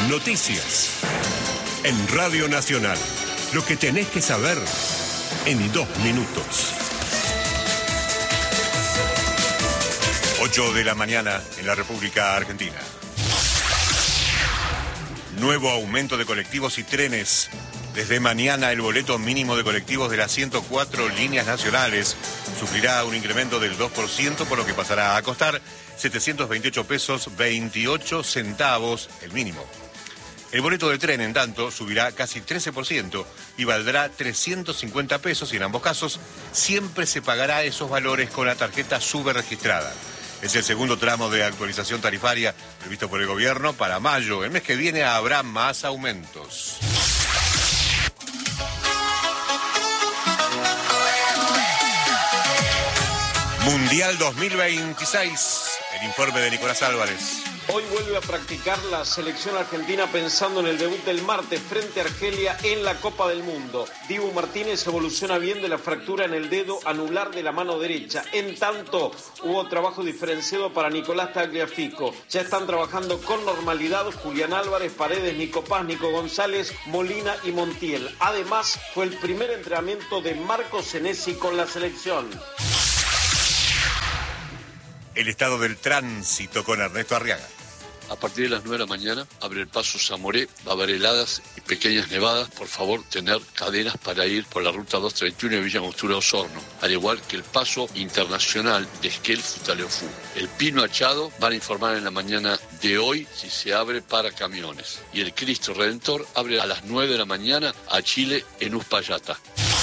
Noticias. En Radio Nacional. Lo que tenés que saber en 2 minutos. 8 de la mañana en la República Argentina. Nuevo aumento de colectivos y trenes. Desde mañana el boleto mínimo de colectivos de las 104 líneas nacionales sufrirá un incremento del 2%, por lo que pasará a costar 728 pesos 28 centavos el mínimo. El boleto de tren, en tanto, subirá casi 13% y valdrá 350 pesos y en ambos casos siempre se pagará esos valores con la tarjeta subregistrada. Es el segundo tramo de actualización tarifaria previsto por el gobierno para mayo. El mes que viene habrá más aumentos. Mundial 2026. El informe de Nicolás Álvarez. Hoy vuelve a practicar la selección argentina pensando en el debut del martes frente a Argelia en la Copa del Mundo. Dibu Martínez evoluciona bien de la fractura en el dedo anular de la mano derecha. En tanto, hubo trabajo diferenciado para Nicolás Tagliafico. Ya están trabajando con normalidad Julián Álvarez, Paredes, Nico Paz, Nico González, Molina y Montiel. Además, fue el primer entrenamiento de Marco Senesi con la selección. El estado del tránsito con Ernesto Arriaga. A partir de las 9 de la mañana abre el paso Zamoré, va a haber heladas y pequeñas nevadas. Por favor, tener cadenas para ir por la ruta 231 de Villa Angostura Osorno, al igual que el paso internacional de Esquel Futaleufú. El Pino Achado van a informar en la mañana de hoy si se abre para camiones. Y el Cristo Redentor abre a las 9 de la mañana a Chile en Uspallata.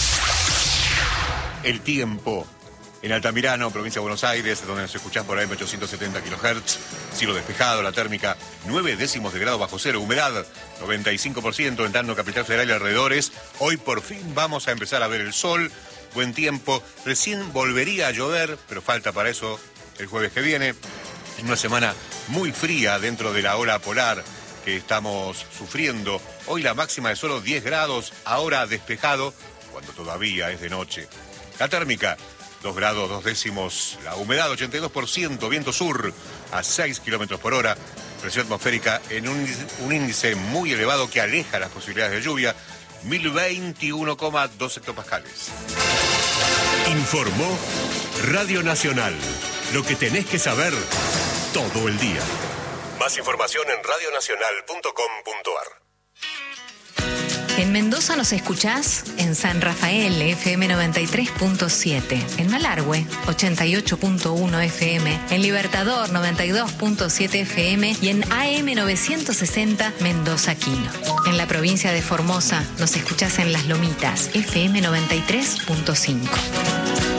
El tiempo. En Altamirano, provincia de Buenos Aires, donde nos escuchás por AM 870 kHz, cielo despejado, la térmica 9 décimos de grado bajo cero, humedad 95%, en tanto Capital Federal y alrededores. Hoy por fin vamos a empezar a ver el sol, buen tiempo, recién volvería a llover, pero falta para eso el jueves que viene. En una semana muy fría dentro de la ola polar que estamos sufriendo. Hoy la máxima de solo 10 grados, ahora despejado, cuando todavía es de noche. La térmica 2 grados 2 décimos, la humedad 82%, viento sur a 6 kilómetros por hora, presión atmosférica en un índice muy elevado que aleja las posibilidades de lluvia, 1021,2 hectopascales. Informó Radio Nacional, lo que tenés que saber todo el día. Más información en radionacional.com.ar. En Mendoza nos escuchás en San Rafael, FM 93.7, en Malargüe, 88.1 FM, en Libertador, 92.7 FM y en AM 960 Mendoza Quino. En la provincia de Formosa nos escuchás en Las Lomitas, FM 93.5.